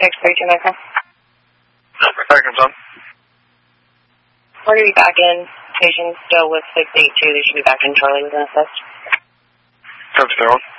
632 Micro. Seconds on. We're going to be back in. Patient still with 682. They should be back in shortly with an assist. Comes down.